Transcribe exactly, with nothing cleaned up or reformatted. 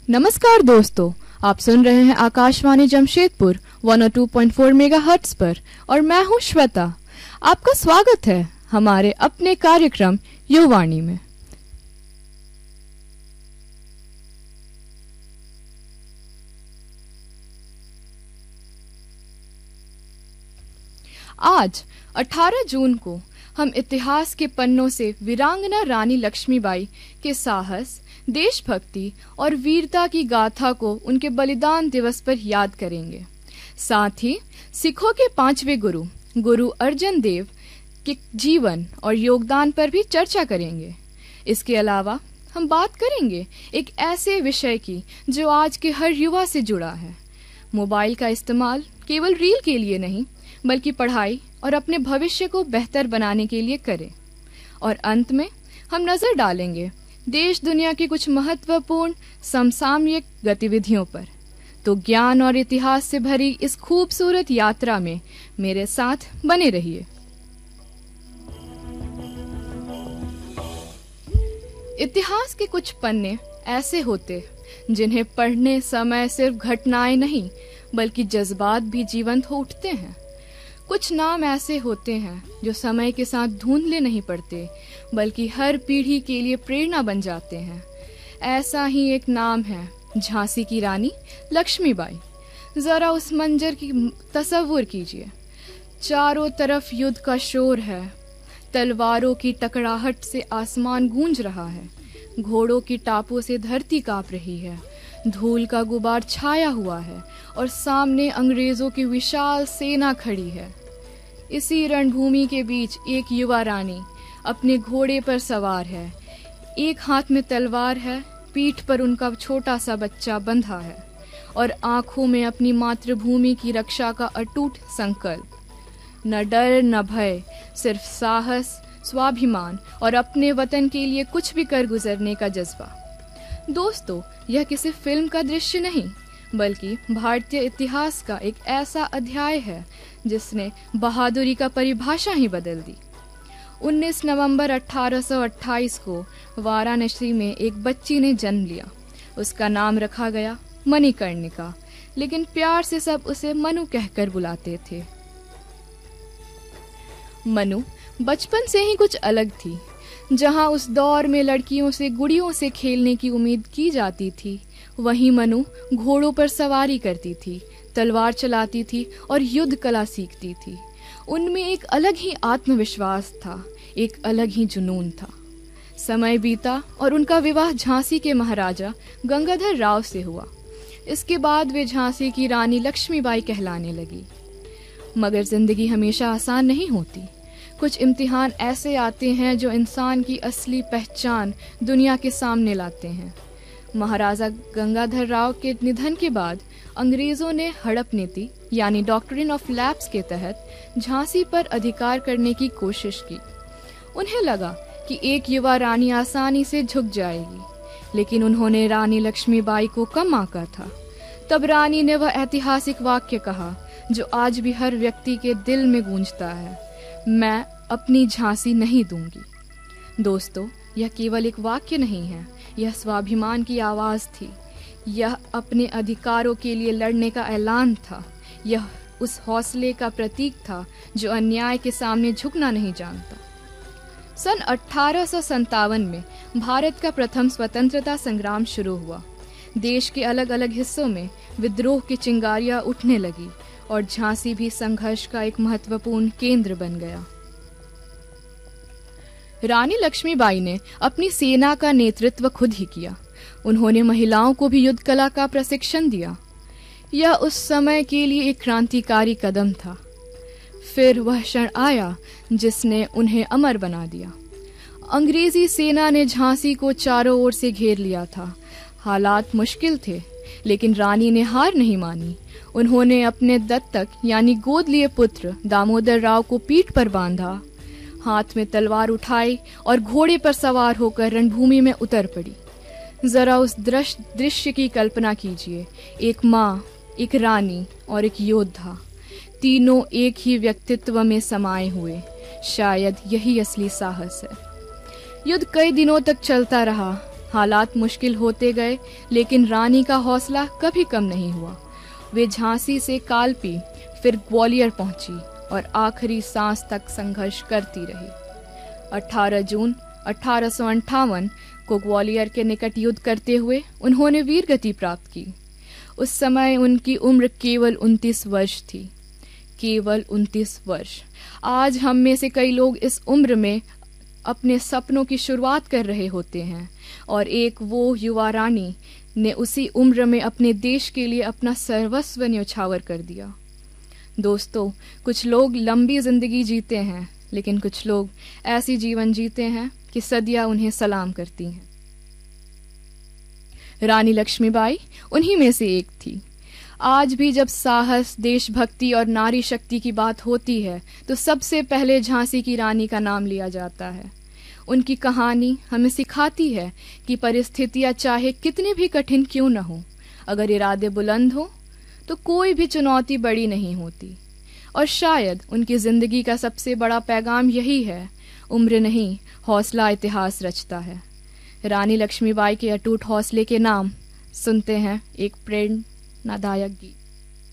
नमस्कार दोस्तों, आप सुन रहे हैं आकाशवाणी जमशेदपुर एक सौ दो पॉइंट चार मेगाहर्ट्ज पर और मैं हूं श्वेता। आपका स्वागत है हमारे अपने कार्यक्रम युवाणी में। आज अठारह जून को हम इतिहास के पन्नों से वीरांगना रानी लक्ष्मीबाई के साहस, देशभक्ति और वीरता की गाथा को उनके बलिदान दिवस पर याद करेंगे। साथ ही सिखों के पांचवें गुरु गुरु अर्जन देव के जीवन और योगदान पर भी चर्चा करेंगे। इसके अलावा हम बात करेंगे एक ऐसे विषय की जो आज के हर युवा से जुड़ा है। मोबाइल का इस्तेमाल केवल रील के लिए नहीं बल्कि पढ़ाई और अपने भविष्य को बेहतर बनाने के लिए करें। और अंत में हम नजर डालेंगे देश दुनिया की कुछ महत्वपूर्ण समसामयिक गतिविधियों पर। तो ज्ञान और इतिहास से भरी इस खूबसूरत यात्रा में मेरे साथ बने रहिए। इतिहास के कुछ पन्ने ऐसे होते जिन्हें पढ़ने समय सिर्फ घटनाएं नहीं बल्कि जज्बात भी जीवंत हो उठते हैं। कुछ नाम ऐसे होते हैं जो समय के साथ धुंधले नहीं पड़ते बल्कि हर पीढ़ी के लिए प्रेरणा बन जाते हैं। ऐसा ही एक नाम है झांसी की रानी लक्ष्मीबाई। जरा उस मंजर की तस्वीर कीजिए। चारों तरफ युद्ध का शोर है, तलवारों की टकराहट से आसमान गूंज रहा है, घोड़ों की टापों से धरती कांप रही है, धूल का गुबार छाया हुआ है और सामने अंग्रेजों की विशाल सेना खड़ी है। इसी रणभूमि के बीच एक युवा रानी अपने घोड़े पर सवार है। एक हाथ में तलवार है, पीठ पर उनका छोटा सा बच्चा बंधा है और आंखों में अपनी मातृभूमि की रक्षा का अटूट संकल्प। न डर न भय, सिर्फ साहस, स्वाभिमान और अपने वतन के लिए कुछ भी कर गुजरने का जज्बा। दोस्तों, यह किसी फिल्म का दृश्य नहीं बल्कि भारतीय इतिहास का एक ऐसा अध्याय है जिसने बहादुरी का परिभाषा ही बदल दी। उन्नीस नवंबर अठारह सौ अट्ठाईस को वाराणसी में एक बच्ची ने जन्म लिया। उसका नाम रखा गया मणिकर्णिका, लेकिन प्यार से सब उसे मनु कहकर बुलाते थे। मनु बचपन से ही कुछ अलग थी। जहां उस दौर में लड़कियों से गुड़ियों से खेलने की उम्मीद की जाती थी, वहीं मनु घोड़ों पर सवारी करती थी, तलवार चलाती थी और युद्ध कला सीखती थी। उनमें एक अलग ही आत्मविश्वास था, एक अलग ही जुनून था। समय बीता और उनका विवाह झांसी के महाराजा गंगाधर राव से हुआ। इसके बाद वे झांसी की रानी लक्ष्मीबाई कहलाने लगी। मगर जिंदगी हमेशा आसान नहीं होती। कुछ इम्तिहान ऐसे आते हैं जो इंसान की असली पहचान दुनिया के सामने लाते हैं। महाराजा गंगाधर राव के निधन के बाद अंग्रेजों ने हड़प नीति यानी डॉक्ट्रिन ऑफ लैप्स के तहत झांसी पर अधिकार करने की कोशिश की। उन्हें लगा कि एक युवा रानी आसानी से झुक जाएगी, लेकिन उन्होंने रानी लक्ष्मीबाई को कम आंका था। तब रानी ने वह ऐतिहासिक वाक्य कहा जो आज भी हर व्यक्ति के दिल में गूंजता है, मैं अपनी झांसी नहीं दूंगी। दोस्तों, यह केवल एक वाक्य नहीं है, यह स्वाभिमान की आवाज थी। यह अपने अधिकारों के लिए लड़ने का ऐलान था। यह उस हौसले का प्रतीक था जो अन्याय के सामने झुकना नहीं जानता। सन अठारह सौ सत्तावन में भारत का प्रथम स्वतंत्रता संग्राम शुरू हुआ। देश के अलग अलग हिस्सों में विद्रोह की चिंगारियां उठने लगी और झांसी भी संघर्ष का एक महत्वपूर्ण केंद्र बन गया। रानी लक्ष्मीबाई ने अपनी सेना का नेतृत्व खुद ही किया। उन्होंने महिलाओं को भी युद्ध कला का प्रशिक्षण दिया। यह उस समय के लिए एक क्रांतिकारी कदम था। फिर वह क्षण आया जिसने उन्हें अमर बना दिया। अंग्रेजी सेना ने झांसी को चारों ओर से घेर लिया था। हालात मुश्किल थे, लेकिन रानी ने हार नहीं मानी। उन्होंने अपने दत्तक यानी गोद लिए पुत्र दामोदर राव को पीठ पर बांधा, हाथ में तलवार उठाई और घोड़े पर सवार होकर रणभूमि में उतर पड़ी। जरा उस दृश्य की कल्पना कीजिए। एक माँ, एक रानी और एक योद्धा, तीनों एक ही व्यक्तित्व में समाये हुए। शायद यही असली साहस है। युद्ध कई दिनों तक चलता रहा। हालात मुश्किल होते गए, लेकिन रानी का हौसला कभी कम नहीं हुआ। वे झांसी से कालपी, फिर ग्वालियर पहुंची और आखिरी सांस तक संघर्ष करती रही। अठारह जून अठारह सौ अंठावन को ग्वालियर के निकट युद्ध करते हुए उन्होंने वीरगति प्राप्त की। उस समय उनकी उम्र केवल उनतीस वर्ष थी। केवल उनतीस वर्ष। आज हम में से कई लोग इस उम्र में अपने सपनों की शुरुआत कर रहे होते हैं, और एक वो युवा रानी ने उसी उम्र में अपने देश के लिए अपना सर्वस्व न्यौछावर कर दिया। दोस्तों, कुछ लोग लंबी जिंदगी जीते हैं, लेकिन कुछ लोग ऐसी जीवन जीते हैं कि सदियां उन्हें सलाम करती हैं। रानी लक्ष्मीबाई उन्हीं में से एक थी। आज भी जब साहस, देशभक्ति और नारी शक्ति की बात होती है तो सबसे पहले झांसी की रानी का नाम लिया जाता है। उनकी कहानी हमें सिखाती है कि परिस्थितियां चाहे कितनी भी कठिन क्यों न हो, अगर इरादे बुलंद हो तो कोई भी चुनौती बड़ी नहीं होती। और शायद उनकी जिंदगी का सबसे बड़ा पैगाम यही है, उम्र नहीं, हौसला इतिहास रचता है। रानी लक्ष्मीबाई के अटूट हौसले के नाम सुनते हैं एक प्रेरणादायक गीत।